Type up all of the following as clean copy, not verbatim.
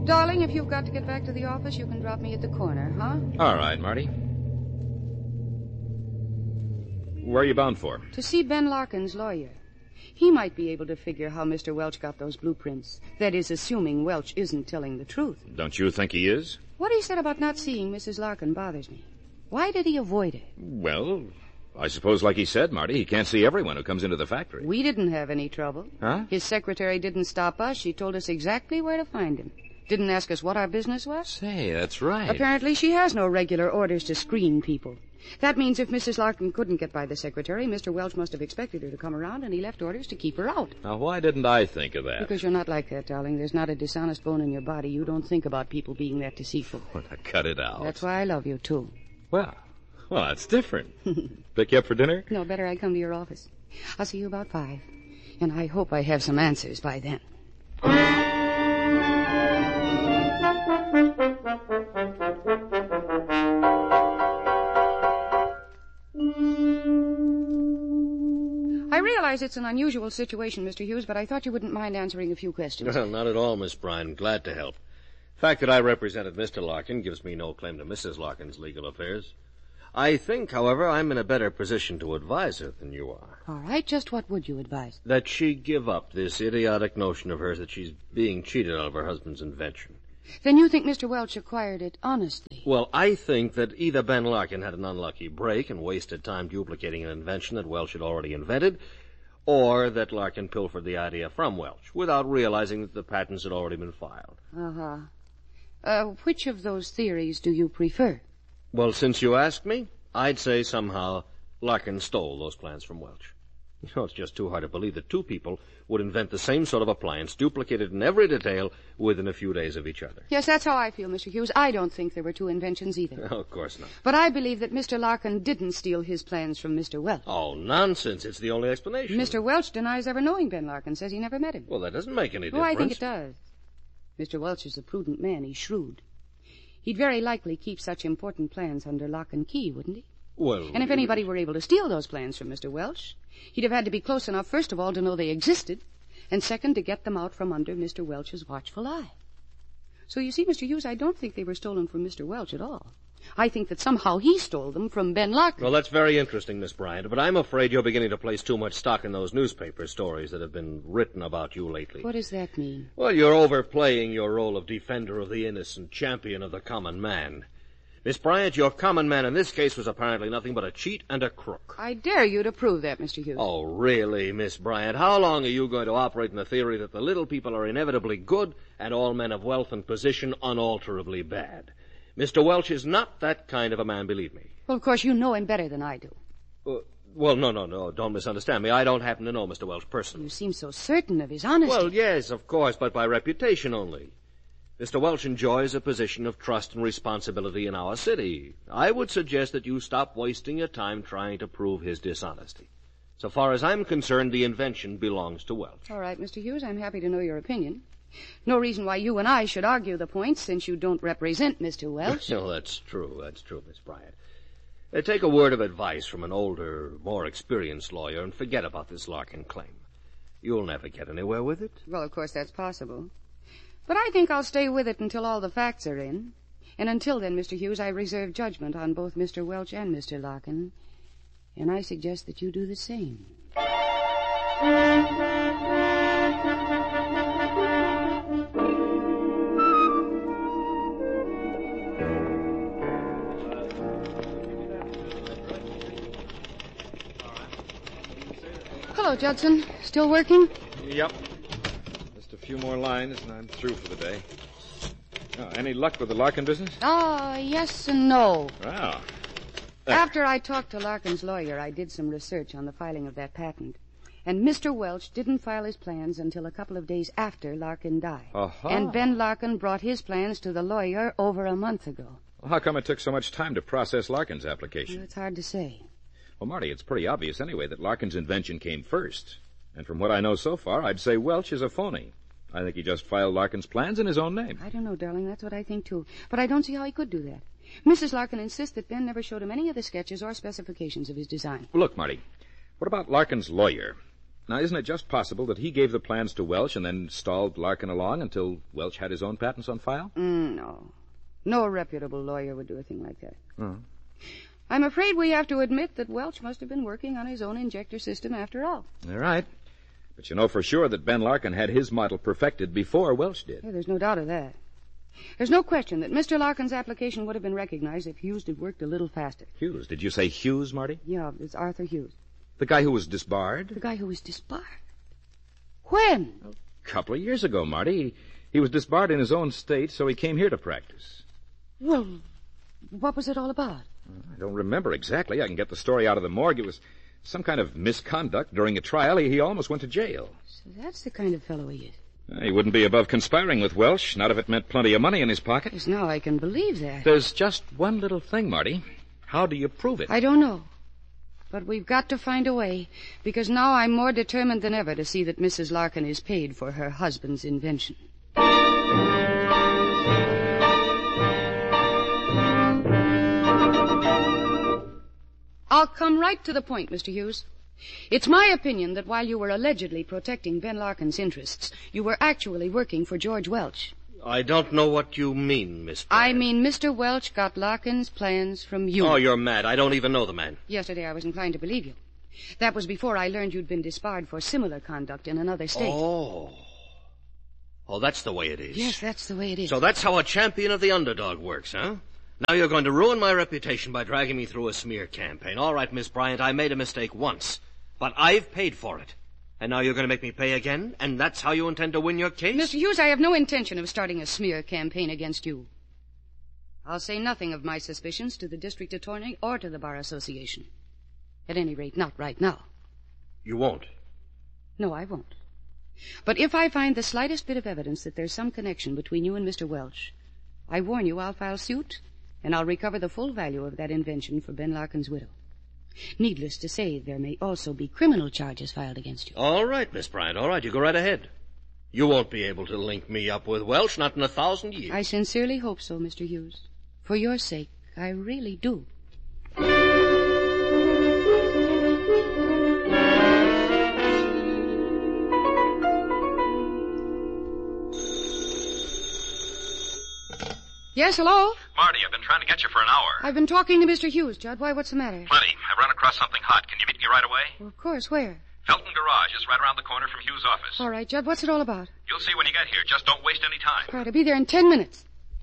Darling, if you've got to get back to the office, you can drop me at the corner, huh? All right, Marty. Where are you bound for? To see Ben Larkin's lawyer. He might be able to figure how Mr. Welch got those blueprints. That is, assuming Welch isn't telling the truth. Don't you think he is? What he said about not seeing Mrs. Larkin bothers me. Why did he avoid her? Well, I suppose, like he said, Marty, he can't see everyone who comes into the factory. We didn't have any trouble. Huh? His secretary didn't stop us. She told us exactly where to find him. Didn't ask us what our business was. Say, that's right. Apparently she has no regular orders to screen people. That means if Mrs. Larkin couldn't get by the secretary, Mr. Welch must have expected her to come around, and he left orders to keep her out. Now, why didn't I think of that? Because you're not like that, darling. There's not a dishonest bone in your body. You don't think about people being that deceitful. Well, now, cut it out. That's why I love you, too. Well, that's different. Pick you up for dinner? No, better I come to your office. I'll see you about 5. And I hope I have some answers by then. I realize it's an unusual situation, Mr. Hughes, but I thought you wouldn't mind answering a few questions. Well, not at all, Miss Bryan. Glad to help. The fact that I represented Mr. Larkin gives me no claim to Mrs. Larkin's legal affairs. I think, however, I'm in a better position to advise her than you are. All right, just what would you advise? That she give up this idiotic notion of hers that she's being cheated out of her husband's invention. Then you think Mr. Welch acquired it honestly? Well, I think that either Ben Larkin had an unlucky break and wasted time duplicating an invention that Welch had already invented, or that Larkin pilfered the idea from Welch without realizing that the patents had already been filed. Which of those theories do you prefer? Well, since you asked me, I'd say somehow Larkin stole those plans from Welch. You know, it's just too hard to believe that two people would invent the same sort of appliance, duplicated in every detail, within a few days of each other. Yes, that's how I feel, Mr. Hughes. I don't think there were two inventions either. No, of course not. But I believe that Mr. Larkin didn't steal his plans from Mr. Welch. Oh, nonsense. It's the only explanation. Mr. Welch denies ever knowing Ben Larkin, says he never met him. Well, that doesn't make any difference. Oh, I think it does. Mr. Welch is a prudent man. He's shrewd. He'd very likely keep such important plans under lock and key, wouldn't he? Well... And if anybody were able to steal those plans from Mr. Welch, he'd have had to be close enough, first of all, to know they existed, and second, to get them out from under Mr. Welch's watchful eye. So you see, Mr. Hughes, I don't think they were stolen from Mr. Welch at all. I think that somehow he stole them from Ben Larkin. Well, that's very interesting, Miss Bryant, but I'm afraid you're beginning to place too much stock in those newspaper stories that have been written about you lately. What does that mean? Well, you're overplaying your role of defender of the innocent, champion of the common man. Miss Bryant, your common man in this case was apparently nothing but a cheat and a crook. I dare you to prove that, Mr. Hughes. Oh, really, Miss Bryant? How long are you going to operate in the theory that the little people are inevitably good and all men of wealth and position unalterably bad? Mr. Welch is not that kind of a man, believe me. Well, of course, you know him better than I do. Well, no, don't misunderstand me. I don't happen to know Mr. Welch personally. You seem so certain of his honesty. Well, yes, of course, but by reputation only. Mr. Welch enjoys a position of trust and responsibility in our city. I would suggest that you stop wasting your time trying to prove his dishonesty. So far as I'm concerned, the invention belongs to Welch. All right, Mr. Hughes, I'm happy to know your opinion. No reason why you and I should argue the point, since you don't represent Mr. Welch. No, that's true, Miss Bryant. Take a word of advice from an older, more experienced lawyer and forget about this Larkin claim. You'll never get anywhere with it. Well, of course, that's possible. But I think I'll stay with it until all the facts are in. And until then, Mr. Hughes, I reserve judgment on both Mr. Welch and Mr. Larkin. And I suggest that you do the same. Hello, Judson. Still working? Yep. Just a few more lines, and I'm through for the day. Oh, any luck with the Larkin business? Yes and no. Wow. After I talked to Larkin's lawyer, I did some research on the filing of that patent. And Mr. Welch didn't file his plans until a couple of days after Larkin died. Uh-huh. And Ben Larkin brought his plans to the lawyer over a month ago. Well, how come it took so much time to process Larkin's application? Well, it's hard to say. Well, Marty, it's pretty obvious anyway that Larkin's invention came first. And from what I know so far, I'd say Welch is a phony. I think he just filed Larkin's plans in his own name. I don't know, darling. That's what I think, too. But I don't see how he could do that. Mrs. Larkin insists that Ben never showed him any of the sketches or specifications of his design. Well, look, Marty, what about Larkin's lawyer? Now, isn't it just possible that he gave the plans to Welch and then stalled Larkin along until Welch had his own patents on file? No. No reputable lawyer would do a thing like that. Oh. I'm afraid we have to admit that Welch must have been working on his own injector system after all. All right. But you know for sure that Ben Larkin had his model perfected before Welch did. Yeah, there's no doubt of that. There's no question that Mr. Larkin's application would have been recognized if Hughes had worked a little faster. Hughes? Did you say Hughes, Marty? Yeah, it's Arthur Hughes. The guy who was disbarred? The guy who was disbarred. When? A couple of years ago, Marty. He was disbarred in his own state, so he came here to practice. Well, what was it all about? I don't remember exactly. I can get the story out of the morgue. It was some kind of misconduct during a trial. He almost went to jail. So that's the kind of fellow he is. He wouldn't be above conspiring with Welch, not if it meant plenty of money in his pocket. Yes, now I can believe that. There's just one little thing, Marty. How do you prove it? I don't know. But we've got to find a way, because now I'm more determined than ever to see that Mrs. Larkin is paid for her husband's invention. I'll come right to the point, Mr. Hughes. It's my opinion that while you were allegedly protecting Ben Larkin's interests, you were actually working for George Welch. I don't know what you mean, Miss Bryant. I mean Mr. Welch got Larkin's plans from you. Oh, you're mad. I don't even know the man. Yesterday I was inclined to believe you. That was before I learned you'd been disbarred for similar conduct in another state. Oh, that's the way it is. Yes, that's the way it is. So that's how a champion of the underdog works, huh? Now you're going to ruin my reputation by dragging me through a smear campaign. All right, Miss Bryant, I made a mistake once, but I've paid for it. And now you're going to make me pay again? And that's how you intend to win your case? Mr. Hughes, I have no intention of starting a smear campaign against you. I'll say nothing of my suspicions to the district attorney or to the Bar Association. At any rate, not right now. You won't? No, I won't. But if I find the slightest bit of evidence that there's some connection between you and Mr. Welch, I warn you I'll file suit, and I'll recover the full value of that invention for Ben Larkin's widow. Needless to say, there may also be criminal charges filed against you. All right, Miss Bryant, all right. You go right ahead. You won't be able to link me up with Welch, not in 1,000 years. I sincerely hope so, Mr. Hughes. For your sake, I really do. Yes, hello? Marty, I've been trying to get you for an hour. I've been talking to Mr. Hughes, Judd. Why, what's the matter? Plenty. I've run across something hot. Can you meet me right away? Well, of course. Where? Felton Garage is right around the corner from Hughes' office. All right, Judd. What's it all about? You'll see when you get here. Just don't waste any time. All right, I'll be there in 10 minutes.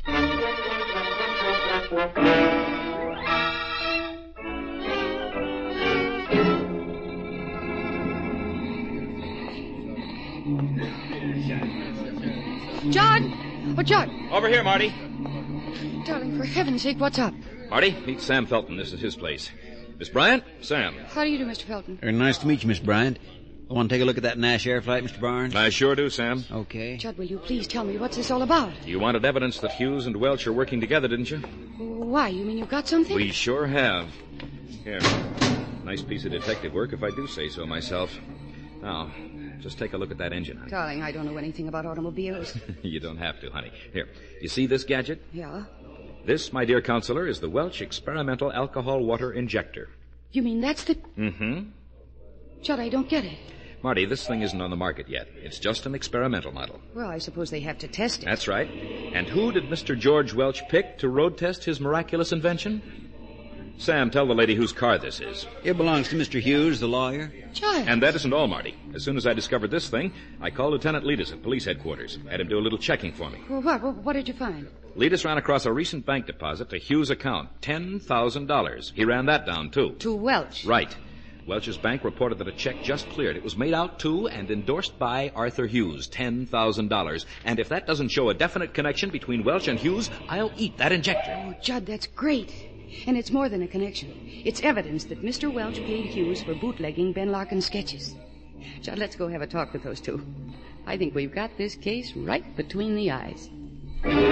Judd! Oh, Judd! Over here, Marty. Darling, for heaven's sake, what's up? Marty, meet Sam Felton. This is his place. Miss Bryant, Sam. How do you do, Mr. Felton? Very nice to meet you, Miss Bryant. Want to take a look at that Nash Air flight, Mr. Barnes? I sure do, Sam. Okay. Judd, will you please tell me what's this all about? You wanted evidence that Hughes and Welch are working together, didn't you? Why? You mean you've got something? We sure have. Here. Nice piece of detective work, if I do say so myself. Now, just take a look at that engine, honey. Darling, I don't know anything about automobiles. You don't have to, honey. Here. You see this gadget? Yeah? This, my dear counselor, is the Welch Experimental Alcohol Water Injector. You mean that's the... Mm-hmm. Judd, I don't get it. Marty, this thing isn't on the market yet. It's just an experimental model. Well, I suppose they have to test it. That's right. And who did Mr. George Welch pick to road test his miraculous invention? Sam, tell the lady whose car this is. It belongs to Mr. Hughes, the lawyer. Judd! And that isn't all, Marty. As soon as I discovered this thing, I called Lieutenant Leadus at police headquarters. Had him do a little checking for me. Well, what did you find? Leadus ran across a recent bank deposit to Hughes' account. $10,000. He ran that down, too. To Welch? Right. Welch's bank reported that a check just cleared. It was made out to and endorsed by Arthur Hughes, $10,000. And if that doesn't show a definite connection between Welch and Hughes, I'll eat that injector. Oh, Judd, that's great. And it's more than a connection. It's evidence that Mr. Welch paid Hughes for bootlegging Ben Larkin's sketches. Judd, let's go have a talk with those two. I think we've got this case right between the eyes.